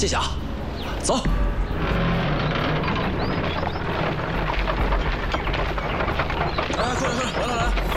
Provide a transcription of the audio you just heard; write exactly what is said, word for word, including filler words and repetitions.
谢谢啊，走。哎，快点快点，来来来。